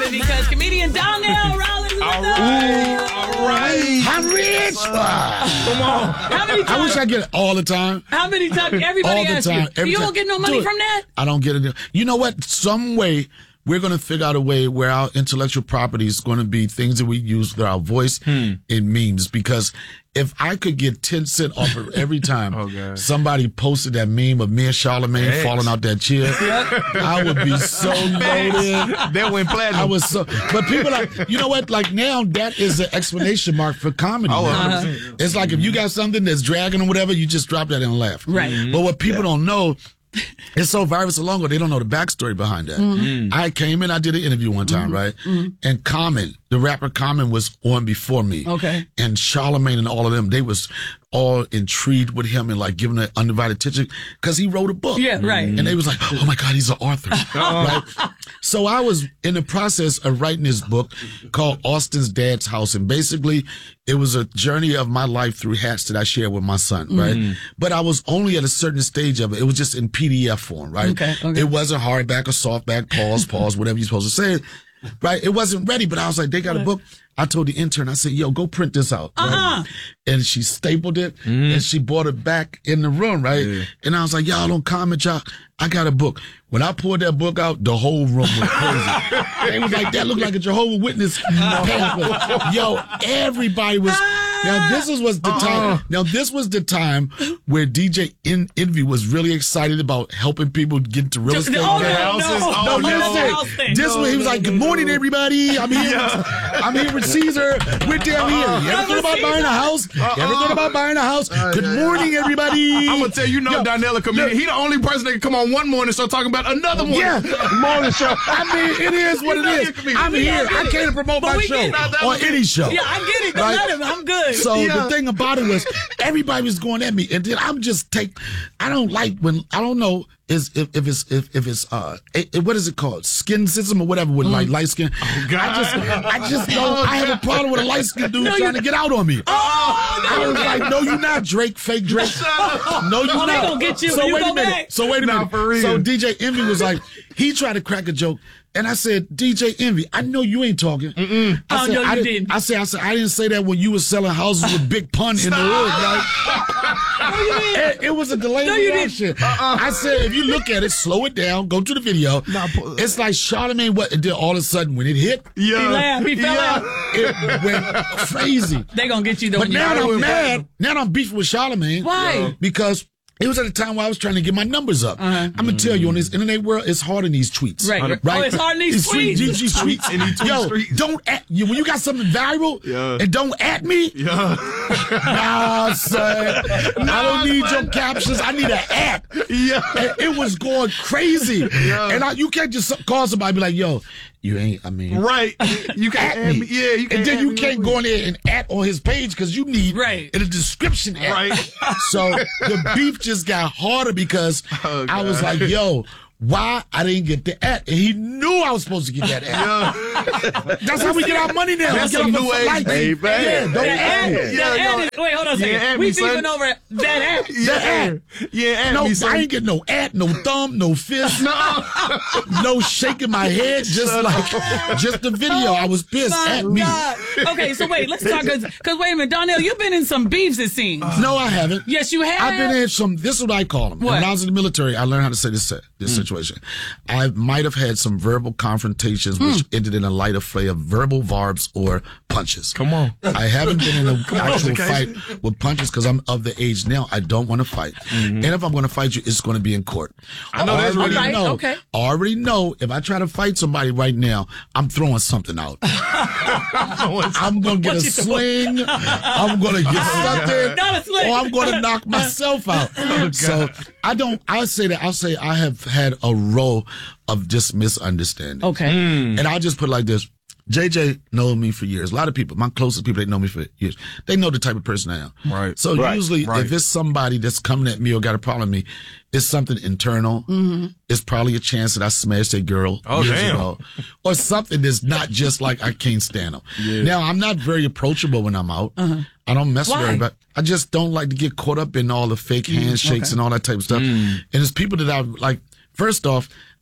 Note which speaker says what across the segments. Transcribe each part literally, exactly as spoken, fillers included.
Speaker 1: it because comedian Donnell Rawlings is
Speaker 2: All
Speaker 1: with us.
Speaker 2: right. All right.
Speaker 3: I'm rich.
Speaker 2: Come on.
Speaker 1: How many times?
Speaker 3: I wish I get it all the time.
Speaker 1: How many times? Everybody
Speaker 3: All the
Speaker 1: asks
Speaker 3: time.
Speaker 1: you.
Speaker 3: Every
Speaker 1: You
Speaker 3: time.
Speaker 1: don't get no money
Speaker 3: Do it.
Speaker 1: from that?
Speaker 3: I don't get it. You know what? Some way we're going to figure out a way where our intellectual property is going to be things that we use with our voice
Speaker 2: Hmm.
Speaker 3: in memes. Because if I could get ten cents off of every time
Speaker 2: Oh, God.
Speaker 3: somebody posted that meme of me and Charlamagne
Speaker 2: X.
Speaker 3: falling out that chair, I would be so loaded.
Speaker 2: That went platinum.
Speaker 3: I was so, but people are, you know what? Like now, that is an exclamation mark for comedy.
Speaker 2: Oh,
Speaker 3: now.
Speaker 2: one hundred percent.
Speaker 3: It's like if you got something that's dragging or whatever, you just drop that and laugh.
Speaker 1: Right.
Speaker 2: Mm-hmm.
Speaker 3: But what people don't know, it's so viral so long ago, they don't know the backstory behind that.
Speaker 2: Mm.
Speaker 3: I came in, I did an interview one time, right? And Common, the rapper Common was on before me.
Speaker 1: Okay.
Speaker 3: And Charlamagne and all of them, they was all intrigued with him and like giving it undivided attention because he wrote a book.
Speaker 1: Yeah, right.
Speaker 3: And they was like, oh my God, he's an author. Right? So I was in the process of writing this book called Austin's Dad's House. And basically it was a journey of my life through hats that I shared with my son, right? But I was only at a certain stage of it. It was just in P D F form, right?
Speaker 1: Okay, okay.
Speaker 3: It wasn't hardback or softback, pause, pause, whatever you're supposed to say. Right? It wasn't ready, but I was like, they got a book. I told the intern, I said, yo, go print this out. Right?
Speaker 1: Uh-uh.
Speaker 3: And she stapled it and she brought it back in the room, right?
Speaker 2: Yeah.
Speaker 3: And I was like, y'all don't comment, y'all. I got a book. When I pulled that book out, the whole room was crazy. They was like, that looked like a Jehovah's Witness pamphlet. Yo, everybody was. Now this is was the time. Now this was the time where D J En- Envy was really excited about helping people get into real
Speaker 1: Just-
Speaker 3: estate.
Speaker 1: oh, no,
Speaker 2: houses.
Speaker 1: no,
Speaker 2: Oh,
Speaker 3: No,
Speaker 2: no.
Speaker 3: listen. This one, he was like, "Good morning, everybody. I'm here. I'm here with Caesar. We're down here. You ever thought about buying a house? You ever thought about buying a house? Good morning, everybody.
Speaker 2: I'm gonna tell you, you know,
Speaker 3: Yo,
Speaker 2: Donnell a comedian. He the only person that can come on one morning and start talking about another one.
Speaker 3: Yeah, morning show. I mean, it is what
Speaker 2: You
Speaker 3: it
Speaker 2: know
Speaker 3: is.
Speaker 2: you're a comedian.
Speaker 3: I'm
Speaker 2: We
Speaker 3: here.
Speaker 2: all get
Speaker 3: I
Speaker 2: it.
Speaker 3: came to promote
Speaker 1: But
Speaker 3: my
Speaker 1: we
Speaker 3: show
Speaker 1: get it.
Speaker 3: on any show.
Speaker 1: Yeah, I get it. Don't
Speaker 3: Right?
Speaker 1: let him. I'm good.
Speaker 3: So
Speaker 2: Yeah.
Speaker 3: the thing about it was everybody was going at me, and then I'm just take. I don't like when I don't know is if, if it's if, if it's uh it, it- what is it called skin system or whatever with like light skin.
Speaker 2: Oh, God.
Speaker 3: I just I just don't. I have a problem with a light skin dude trying to get out on me. I was like, no, you're not Drake, fake Drake. No, you're
Speaker 1: Oh,
Speaker 3: not.
Speaker 1: they gonna get you
Speaker 3: So
Speaker 1: when you
Speaker 3: wait
Speaker 1: go
Speaker 3: a minute.
Speaker 1: back.
Speaker 3: So wait a
Speaker 2: Nah,
Speaker 3: minute.
Speaker 2: for real.
Speaker 3: So D J Envy was like, he tried to crack a joke. And I said, D J Envy, I know you ain't talking. I
Speaker 1: Oh,
Speaker 3: said,
Speaker 1: no, you
Speaker 3: I
Speaker 1: didn't.
Speaker 3: I said, I said, I didn't say that when you was selling houses with Big Pun in the hood, right? It, it was a delayed
Speaker 1: No, you didn't.
Speaker 3: reaction. I said, if you look at it, slow it down, go to the video.
Speaker 2: Nah, pull-
Speaker 3: It's like Charlamagne, what it did all of a sudden when it hit,
Speaker 2: Yeah.
Speaker 1: He laughed. He fell
Speaker 2: yeah.
Speaker 1: out.
Speaker 3: it went crazy.
Speaker 1: They gonna get you though.
Speaker 3: But now
Speaker 2: I
Speaker 3: I'm
Speaker 2: will-
Speaker 3: mad. Now I'm beefing with Charlamagne.
Speaker 1: Why?
Speaker 3: Because it was at a time where I was trying to get my numbers up. I'm gonna tell you, on this internet world, it's hard in these tweets.
Speaker 1: Right.
Speaker 3: Right.
Speaker 1: Oh, it's hard in these tweets.
Speaker 3: These, these tweets.
Speaker 2: In these tweet
Speaker 3: Yo,
Speaker 2: streets.
Speaker 3: don't at you when you got something valuable
Speaker 2: Yeah.
Speaker 3: and don't at me.
Speaker 2: Yeah.
Speaker 3: Nah, son. I don't need your captions. I need an at.
Speaker 2: Yeah.
Speaker 3: And it was going crazy.
Speaker 2: Yeah.
Speaker 3: And I, you can't just call somebody and be like, yo, you ain't, I mean.
Speaker 2: Right. You can't
Speaker 3: At
Speaker 2: add
Speaker 3: me.
Speaker 2: me. Yeah, you can't
Speaker 3: and then
Speaker 2: add
Speaker 3: you
Speaker 2: me
Speaker 3: can't
Speaker 2: real
Speaker 3: go in there and at on his page because you need
Speaker 1: Right.
Speaker 3: in the description at.
Speaker 2: Right.
Speaker 3: So the beef just got harder because
Speaker 2: Oh,
Speaker 3: I was
Speaker 2: God.
Speaker 3: like, yo, why I didn't get the at? And he knew I was supposed to get that at.
Speaker 2: Yeah.
Speaker 3: That's how we get our money now.
Speaker 2: That's
Speaker 3: we get
Speaker 2: some
Speaker 3: our
Speaker 2: new age
Speaker 3: likes.
Speaker 2: beef, man.
Speaker 3: Yeah, don't
Speaker 1: That
Speaker 3: at
Speaker 1: ad,
Speaker 3: me.
Speaker 1: that
Speaker 2: Yeah,
Speaker 1: ad
Speaker 2: no.
Speaker 1: is, wait, hold on a
Speaker 2: Yeah,
Speaker 1: second.
Speaker 2: add
Speaker 1: we
Speaker 2: me, son.
Speaker 1: beefing over that ad.
Speaker 2: Yeah. Yeah, add
Speaker 3: No,
Speaker 2: me,
Speaker 3: I
Speaker 2: son.
Speaker 3: ain't getting no at, no thumb, no fist,
Speaker 2: No.
Speaker 3: no shaking my head, just like just the video. I was pissed
Speaker 1: My
Speaker 3: at me.
Speaker 1: God. Okay, so wait, let's talk. Because wait a minute, Donnell, you've been in some beefs, it seems.
Speaker 3: No, I haven't.
Speaker 1: Yes, you have.
Speaker 3: I've been in some. This is what I call them.
Speaker 1: What?
Speaker 3: When I was in the military, I learned how to say this this situation. I might have had some verbal confrontations, which ended in a light affair of verbal verbs or punches.
Speaker 2: Come on.
Speaker 3: I haven't been in an actual
Speaker 2: okay.
Speaker 3: fight with punches because I'm of the age now. I don't want to fight, and if I'm going to fight you, it's going to be in court.
Speaker 2: I know that's
Speaker 3: already
Speaker 1: right.
Speaker 3: know.
Speaker 1: Okay.
Speaker 3: I already know if I try to fight somebody right now, I'm throwing something out. I'm going to get a
Speaker 1: What you
Speaker 3: sling. I'm going to get something.
Speaker 1: Not a sling.
Speaker 3: Or I'm going to knock myself out. So I don't, I'll say that, I'll say I have had a row of just misunderstanding.
Speaker 1: Okay.
Speaker 3: And I'll just put it like this. J J knows me for years. A lot of people, my closest people, they know me for years. They know the type of person I am.
Speaker 2: Right.
Speaker 3: So
Speaker 2: Right.
Speaker 3: usually
Speaker 2: Right.
Speaker 3: if it's somebody that's coming at me or got a problem with me, it's something internal. Mm-hmm. It's probably a chance that I smashed a girl
Speaker 2: Oh,
Speaker 3: years
Speaker 2: damn.
Speaker 3: ago. Or something that's not just like I can't stand them. Now, I'm not very approachable when I'm out. I don't mess with
Speaker 1: Why?
Speaker 3: everybody. I just don't like to get caught up in all the fake handshakes and all that type of stuff. And it's people that I like, first off,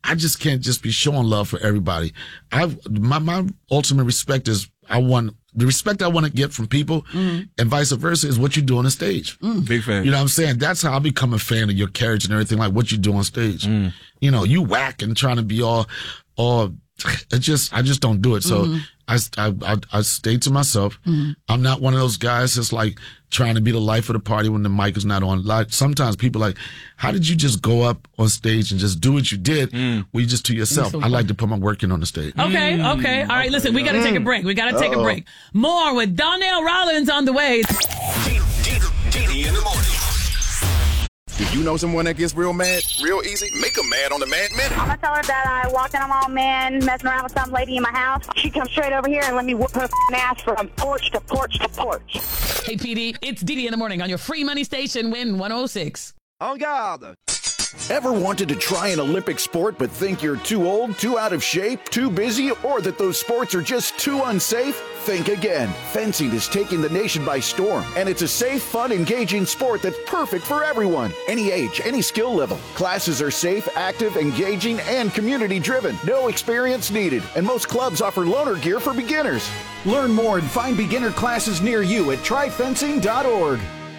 Speaker 3: I just can't just be showing love for everybody. I my my ultimate respect is I want the respect I want to get from people, mm. and vice versa is what you do on the stage.
Speaker 2: Mm. Big fan.
Speaker 3: You know what I'm saying? That's how I become a fan of your character and everything, like what you do on stage. Mm. You know, you whack and trying to be all, all, it just, I just don't do it. So mm-hmm. I, I, I, I stay to myself. Mm-hmm. I'm not one of those guys that's like trying to be the life of the party when the mic is not on. Like sometimes people are like, how did you just go up on stage and just do what you did? Mm. Well, you just to yourself. So I like to put my work in on the stage.
Speaker 1: Okay,
Speaker 3: mm.
Speaker 1: okay. All right, listen, we got to take a break. We got to take Uh-oh. a break. More with Donnell Rawlings on the way.
Speaker 4: Didi in the morning. If you know someone that gets real mad, real easy, make them mad on the Mad Minute.
Speaker 5: I'm going to tell her that I walked in on my own man messing around with some lady in my house. She comes straight over here and let me whoop her ass from porch to porch to porch.
Speaker 1: Hey, P D, it's Didi in the morning on your free money station, Win one oh six.
Speaker 6: En garde.
Speaker 7: Ever wanted to try an Olympic sport but think you're too old, too out of shape, too busy, or that those sports are just too unsafe? Think again. Fencing is taking the nation by storm, and it's a safe, fun, engaging sport that's perfect for everyone. Any age, any skill level. Classes are safe, active, engaging, and community-driven. No experience needed, and most clubs offer loaner gear for beginners. Learn more and find beginner classes near you at try fencing dot org.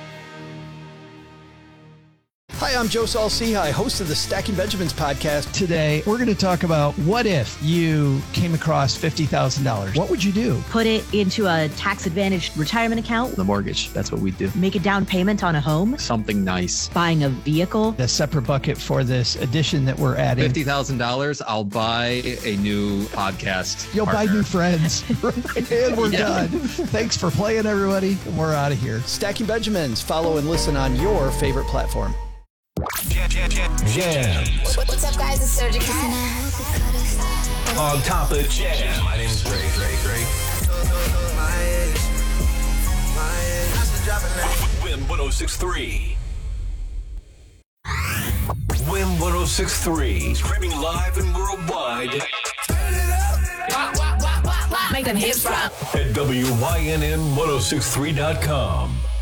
Speaker 8: Hi, I'm Joe Saul-Sehy, host of the Stacking Benjamins podcast.
Speaker 9: Today, we're going to talk about what if you came across fifty thousand dollars. What would you do?
Speaker 10: Put it into a tax-advantaged retirement account.
Speaker 11: The mortgage, that's what we do.
Speaker 10: Make a down payment on a home.
Speaker 11: Something nice.
Speaker 10: Buying a vehicle.
Speaker 9: A separate bucket for this addition that we're adding.
Speaker 11: fifty thousand dollars, I'll buy a new podcast
Speaker 9: You'll
Speaker 11: partner.
Speaker 9: buy new friends. And we're yeah. done. Thanks for playing, everybody. We're out of here.
Speaker 8: Stacking Benjamins. Follow and listen on your favorite platform.
Speaker 4: Jam, jam, jam, jam.
Speaker 12: What's up, guys? It's Sergio Casina.
Speaker 4: On top of Jam. My name is Ray, Ray, Ray. Win one oh six point three. Win one oh six point three. Streaming live and worldwide. Turn it up.
Speaker 12: Make them hips drop.
Speaker 4: At W Y N N ten sixty-three dot com.